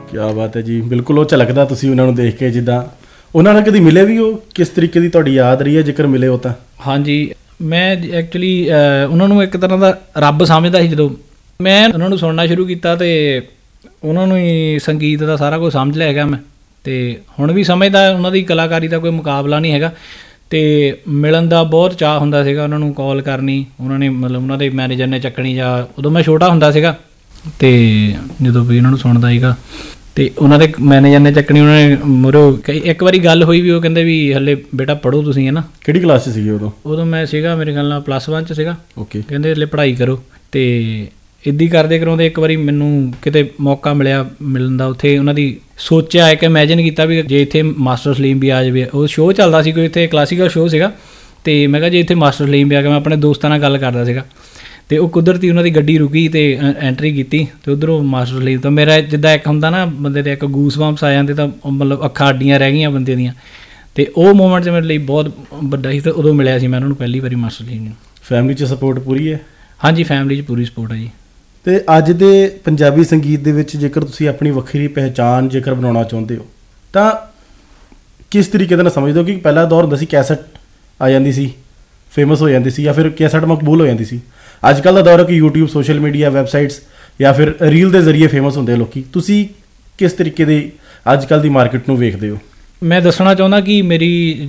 ਕਿਆ ਬਾਤ ਹੈ ਜੀ। ਬਿਲਕੁਲ ਉਹ ਝਲਕਦਾ ਤੁਸੀਂ ਉਹਨਾਂ ਨੂੰ ਦੇਖ ਕੇ, ਜਿੱਦਾਂ ਉਹਨਾਂ ਨਾਲ ਕਦੀ ਮਿਲੇ ਵੀ ਹੋ, ਕਿਸ ਤਰੀਕੇ ਦੀ ਤੁਹਾਡੀ ਯਾਦ ਰਹੀ ਹੈ ਜੇਕਰ ਮਿਲੇ ਹੋ ਤਾਂ? ਹਾਂਜੀ, ਮੈਂ ਐਕਚੁਅਲੀ ਉਹਨਾਂ ਨੂੰ ਇੱਕ ਤਰ੍ਹਾਂ ਦਾ ਰੱਬ ਸਮਝਦਾ ਸੀ। ਜਦੋਂ ਮੈਂ ਉਹਨਾਂ ਨੂੰ ਸੁਣਨਾ ਸ਼ੁਰੂ ਕੀਤਾ ਤੇ ਉਹਨਾਂ ਨੂੰ ਹੀ ਸੰਗੀਤ ਦਾ ਸਾਰਾ ਕੁਝ ਸਮਝ ਲਿਆ ਹੈਗਾ ਮੈਂ, ਅਤੇ ਹੁਣ ਵੀ ਸਮਝਦਾ ਉਹਨਾਂ ਦੀ ਕਲਾਕਾਰੀ ਦਾ ਕੋਈ ਮੁਕਾਬਲਾ ਨਹੀਂ ਹੈਗਾ। ਅਤੇ ਮਿਲਣ ਦਾ ਬਹੁਤ ਚਾਅ ਹੁੰਦਾ ਸੀਗਾ, ਉਹਨਾਂ ਨੂੰ ਕਾਲ ਕਰਨੀ, ਉਹਨਾਂ ਨੇ ਮਤਲਬ ਉਹਨਾਂ ਦੇ ਮੈਨੇਜਰ ਨੇ ਚੱਕਣੀ, ਜਾਂ ਉਦੋਂ ਮੈਂ ਛੋਟਾ ਹੁੰਦਾ ਸੀਗਾ ਅਤੇ ਜਦੋਂ ਵੀ ਉਹਨਾਂ ਨੂੰ ਸੁਣਦਾ ਸੀਗਾ ਅਤੇ ਉਹਨਾਂ ਦੇ ਮੈਨੇਜਰ ਨੇ ਚੱਕਣੀ, ਉਹਨਾਂ ਨੇ ਮੂਹਰੋਂ ਇੱਕ ਵਾਰੀ ਗੱਲ ਹੋਈ ਵੀ ਉਹ ਕਹਿੰਦੇ ਵੀ ਹਲੇ ਬੇਟਾ ਪੜ੍ਹੋ ਤੁਸੀਂ, ਹੈ ਨਾ। ਕਿਹੜੀ ਕਲਾਸ 'ਚ ਸੀਗੇ ਉਦੋਂ? ਉਦੋਂ ਮੈਂ ਸੀਗਾ ਮੇਰੇ ਖਿਆਲ ਨਾਲ +1 'ਚ ਸੀਗਾ। ਓਕੇ। ਕਹਿੰਦੇ ਹਲੇ ਪੜ੍ਹਾਈ ਕਰੋ, ਅਤੇ ਇੱਦਾਂ ਕਰਦੇ ਕਰਾਉਂਦੇ ਇੱਕ ਵਾਰੀ ਮੈਨੂੰ ਕਿਤੇ ਮੌਕਾ ਮਿਲਿਆ ਮਿਲਣ ਦਾ। ਉੱਥੇ ਉਹਨਾਂ ਦੀ ਸੋਚਿਆ ਇੱਕ ਇਮੈਜਿਨ ਕੀਤਾ ਵੀ ਜੇ ਇੱਥੇ ਮਾਸਟਰ ਸਲੀਮ ਵੀ ਆ ਜਾਵੇ। ਉਹ ਸ਼ੋਅ ਚੱਲਦਾ ਸੀ ਕੋਈ ਇੱਥੇ, ਕਲਾਸੀਕਲ ਸ਼ੋਅ ਸੀਗਾ, ਅਤੇ ਮੈਂ ਕਿਹਾ ਜੇ ਇੱਥੇ ਮਾਸਟਰ ਸਲੀਮ ਵੀ ਆ ਗਿਆ। ਮੈਂ ਆਪਣੇ ਦੋਸਤਾਂ ਨਾਲ ਗੱਲ ਕਰਦਾ ਸੀਗਾ ਅਤੇ ਉਹ ਕੁਦਰਤੀ ਉਹਨਾਂ ਦੀ ਗੱਡੀ ਰੁਕੀ ਅਤੇ ਐਂਟਰੀ ਕੀਤੀ ਅਤੇ ਉੱਧਰੋਂ ਮਾਸਟਰ ਸਲੀਮ ਤੋਂ ਮੇਰਾ ਜਿੱਦਾਂ ਇੱਕ ਹੁੰਦਾ ਨਾ ਬੰਦੇ ਦੇ ਇੱਕ ਗੂਸ ਬੰਪਸ ਆ ਜਾਂਦੇ, ਤਾਂ ਮਤਲਬ ਅੱਖਾਂ ਅੱਡੀਆਂ ਰਹਿ ਗਈਆਂ ਬੰਦੇ ਦੀਆਂ। ਅਤੇ ਉਹ ਮੂਮੈਂਟ 'ਚ ਮੇਰੇ ਲਈ ਬਹੁਤ ਵੱਡਾ ਸੀ, ਅਤੇ ਉਦੋਂ ਮਿਲਿਆ ਸੀ ਮੈਂ ਉਹਨਾਂ ਨੂੰ ਪਹਿਲੀ ਵਾਰੀ ਮਾਸਟਰ ਸਲੀਮ ਨੂੰ। ਫੈਮਿਲੀ 'ਚ ਸਪੋਰਟ ਪੂਰੀ ਹੈ? ਹਾਂਜੀ, ਫੈਮਿਲੀ 'ਚ ਪੂਰੀ ਸਪੋਰਟ ਹੈ ਜੀ। ਅਤੇ ਅੱਜ ਦੇ ਪੰਜਾਬੀ ਸੰਗੀਤ ਦੇ ਵਿੱਚ ਜੇਕਰ ਤੁਸੀਂ ਆਪਣੀ ਵੱਖਰੀ ਪਹਿਚਾਣ ਜੇਕਰ ਬਣਾਉਣਾ ਚਾਹੁੰਦੇ ਹੋ ਤਾਂ ਕਿਸ ਤਰੀਕੇ ਦੇ ਨਾਲ ਸਮਝਦੇ ਹੋ? ਕਿ ਪਹਿਲਾ ਦੌਰ ਹੁੰਦਾ ਸੀ ਕੈਸਟ ਆ ਜਾਂਦੀ ਸੀ, ਫੇਮਸ ਹੋ ਜਾਂਦੀ ਸੀ, ਜਾਂ ਫਿਰ ਕੈਸਟ ਮਕਬੂਲ ਹੋ ਜਾਂਦੀ ਸੀ। ਅੱਜ ਕੱਲ੍ਹ ਦਾ ਦੌਰ ਹੈ ਕਿ ਯੂਟਿਊਬ, ਸੋਸ਼ਲ ਮੀਡੀਆ, ਵੈਬਸਾਈਟਸ ਜਾਂ ਫਿਰ ਰੀਲ ਦੇ ਜ਼ਰੀਏ ਫੇਮਸ ਹੁੰਦੇ ਲੋਕ। ਤੁਸੀਂ ਕਿਸ ਤਰੀਕੇ ਦੇ ਅੱਜ ਕੱਲ੍ਹ ਦੀ ਮਾਰਕੀਟ ਨੂੰ ਵੇਖਦੇ ਹੋ? ਮੈਂ ਦੱਸਣਾ ਚਾਹੁੰਦਾ ਕਿ ਮੇਰੀ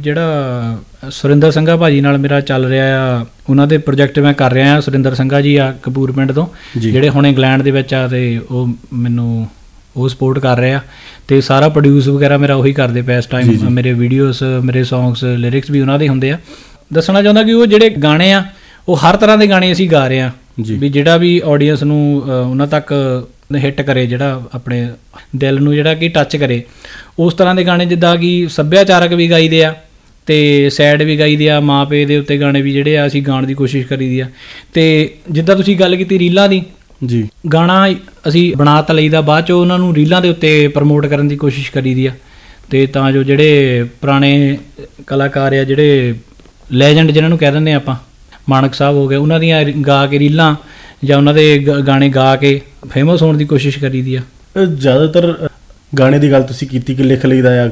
ਜਿਹੜਾ ਸੁਰਿੰਦਰ ਸੰਘਾ ਭਾਜੀ ਨਾਲ ਮੇਰਾ ਚੱਲ ਰਿਹਾ ਆ, ਉਹਨਾਂ ਦੇ ਪ੍ਰੋਜੈਕਟ ਮੈਂ ਕਰ ਰਿਹਾ ਹਾਂ। ਸੁਰਿੰਦਰ ਸੰਘਾ ਜੀ ਆ ਕਪੂਰ ਪਿੰਡ ਤੋਂ, ਜਿਹੜੇ ਹੁਣ ਇੰਗਲੈਂਡ ਦੇ ਵਿੱਚ ਆ, ਅਤੇ ਉਹ ਮੈਨੂੰ ਉਹ ਸਪੋਰਟ ਕਰ ਰਹੇ ਆ, ਅਤੇ ਸਾਰਾ ਪ੍ਰੋਡਿਊਸ ਵਗੈਰਾ ਮੇਰਾ ਉਹੀ ਕਰਦੇ ਪਏ ਇਸ ਟਾਈਮ। ਮੇਰੇ ਵੀਡੀਓਜ਼, ਮੇਰੇ ਸੌਂਗਸ, ਲਿਰਿਕਸ ਵੀ ਉਹਨਾਂ ਦੇ ਹੁੰਦੇ ਆ। ਦੱਸਣਾ ਚਾਹੁੰਦਾ ਕਿ ਉਹ ਜਿਹੜੇ ਗਾਣੇ ਆ ਉਹ ਹਰ ਤਰ੍ਹਾਂ ਦੇ ਗਾਣੇ ਅਸੀਂ ਗਾ ਰਹੇ ਹਾਂ, ਵੀ ਜਿਹੜਾ ਵੀ ਆਡੀਅנס ਨੂੰ ਉਹਨਾਂ ਤੱਕ ਹਿੱਟ ਕਰੇ, ਜਿਹੜਾ ਆਪਣੇ ਦਿਲ ਨੂੰ ਜਿਹੜਾ ਕਿ ਟੱਚ ਕਰੇ, ਉਸ ਤਰ੍ਹਾਂ ਦੇ ਗਾਣੇ। ਜਿੱਦਾਂ ਕਿ ਸੱਭਿਆਚਾਰਕ ਵੀ ਗਾਈਦੇ ਆ ਅਤੇ ਸੈਡ ਵੀ ਗਾਈਦੇ ਆ, ਮਾਂ ਪਿਓ ਦੇ ਉੱਤੇ ਗਾਣੇ ਵੀ ਜਿਹੜੇ ਆ ਅਸੀਂ ਗਾਉਣ ਦੀ ਕੋਸ਼ਿਸ਼ ਕਰੀਦੀ ਆ। ਅਤੇ ਜਿੱਦਾਂ ਤੁਸੀਂ ਗੱਲ ਕੀਤੀ ਰੀਲਾਂ ਦੀ, ਜੀ ਗਾਣਾ ਅਸੀਂ ਬਣਾ ਤਾਂ ਲਈਦਾ, ਬਾਅਦ 'ਚੋਂ ਉਹਨਾਂ ਨੂੰ ਰੀਲਾਂ ਦੇ ਉੱਤੇ ਪ੍ਰਮੋਟ ਕਰਨ ਦੀ ਕੋਸ਼ਿਸ਼ ਕਰੀਦੀ ਆ, ਅਤੇ ਤਾਂ ਜੋ ਜਿਹੜੇ ਪੁਰਾਣੇ ਕਲਾਕਾਰ ਆ, ਜਿਹੜੇ ਲੈਜੈਂਡ ਜਿਹਨਾਂ ਨੂੰ ਕਹਿ ਦਿੰਦੇ ਆਪਾਂ, ਮਾਨਕ ਸਾਹਿਬ ਹੋ ਗਏ, ਉਹਨਾਂ ਦੀਆਂ ਗਾ ਕੇ ਰੀਲਾਂ ਜਾਂ ਉਹਨਾਂ ਦੇ ਗਾਣੇ ਗਾ ਕੇ ਫੇਮਸ ਹੋਣ ਦੀ ਕੋਸ਼ਿਸ਼ ਕਰੀਦੀ ਆ। ਜ਼ਿਆਦਾਤਰ ਗਾਣੇ ਦੀ ਗੱਲ ਤੁਸੀਂ ਕੀਤੀ ਕਿ ਲਿਖ ਲਈਦਾ ਆ,